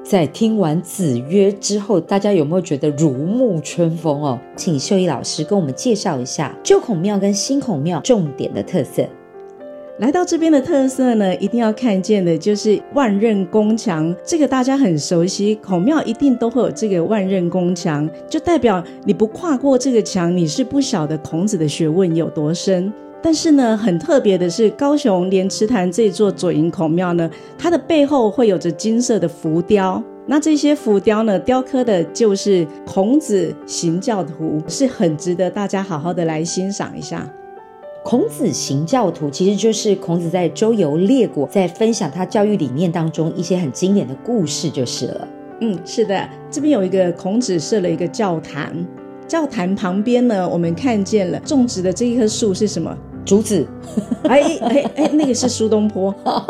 在听完子曰之后，大家有没有觉得如沐春风哦？请秀仪老师跟我们介绍一下旧孔庙跟新孔庙重点的特色。 来到这边的特色呢，一定要看见的就是万仞宫墙，这个大家很熟悉，孔庙一定都会有这个万仞宫墙，就代表你不跨过这个墙，你是不晓得孔子的学问有多深。但是呢，很特别的是高雄莲池潭这座左营孔庙呢，它的背后会有着金色的浮雕，那这些浮雕呢，雕刻的就是孔子行教图，是很值得大家好好的来欣赏一下。 孔子行教图其实就是孔子在周游列国，在分享他教育理念当中一些很经典的故事就是了。 是的，这边有一个孔子设了一个教坛，教坛旁边呢，我们看见了种植的这一棵树是什么？ 竹子。 那个是苏东坡。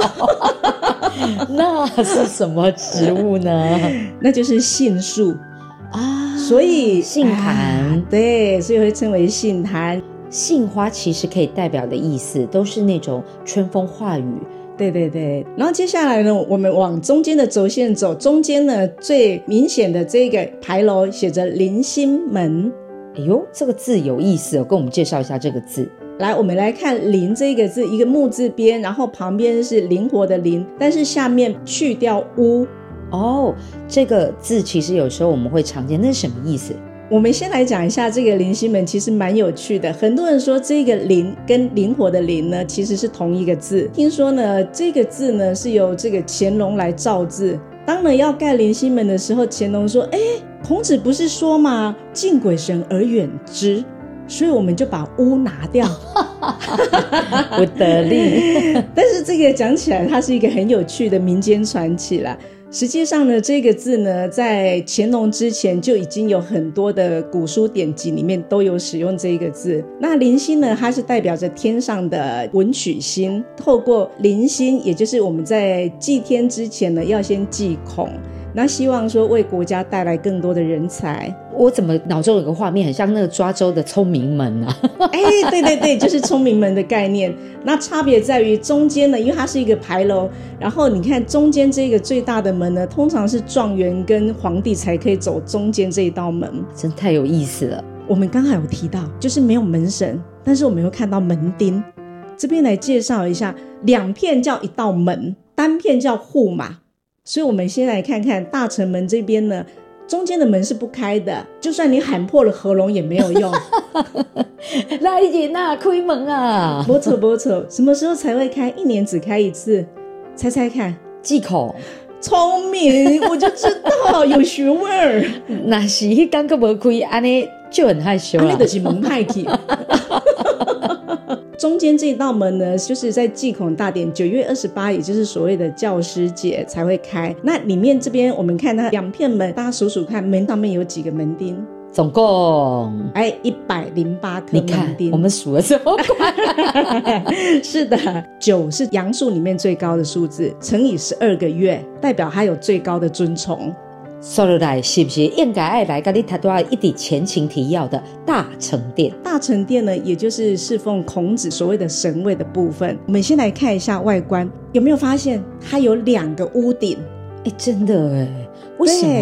那是什么植物呢？ 那就是杏树啊， 所以杏坛， 对，所以会称为杏坛。 杏花其实可以代表的意思都是那种春风化雨。 对对对，然后接下来呢，我们往中间的轴线走，中间呢最明显的这个牌楼写着临心门。 哎呦，这个字有意思哦，跟我们介绍一下这个字。 来，我们来看临这个字，一个木字边，然后旁边是灵活的灵，但是下面去掉屋。 这个字其实有时候我们会常见，那是什么意思？ 我们先来讲一下这个临心门，其实蛮有趣的。很多人说这个临跟灵活的灵呢，其实是同一个字。听说呢，这个字呢是由这个乾隆来造字。当呢要盖临心门的时候，乾隆说：“孔子不是说嘛，敬鬼神而远之，所以我们就把屋拿掉。” 不得力。 但是这个讲起来，它是一个很有趣的民间传奇啦。实际上呢，这个字呢，在乾隆之前就已经有很多的古书典籍里面都有使用这个字。那临心呢，它是代表着天上的文曲星，透过临心，也就是我们在祭天之前呢，要先祭孔，那希望说为国家带来更多的人才。 我怎么脑中有个画面很像那个抓周的聪明门啊？ 对对对，就是聪明门的概念。那差别在于中间呢，因为它是一个牌楼，然后你看中间这个最大的门呢，通常是状元跟皇帝才可以走中间这一道门。 真太有意思了。 我们刚才有提到就是没有门神，但是我们又看到门钉。这边来介绍一下，两片叫一道门，单片叫户马。所以我们先来看看大城门这边呢，中间的门是不开的，就算你喊破了喉咙也没有用。 来人啊，开门啊！ 没错没错，什么时候才会开？一年只开一次，猜猜看。 忌口。 聪明，我就知道有学问儿。 那是那刚个没开，安尼就很害羞了。 那就是门派去。中间这一道门呢，就是在祭孔大典9月28，也就是所谓的教师节才会开。那里面这边我们看它两片门，大家数数看门上面有几个门钉？ 总共 108颗你门看钉。 我们数了这么快。 是的，9是阳数里面最高的数字，乘以12个月，代表它有最高的尊崇。 说落来是不是应该要来跟你谈到一点前情提要的大成殿？ 大成殿呢，也就是侍奉孔子所谓的神位的部分。我们先来看一下外观，有没有发现它有2个屋顶？ 真的为什么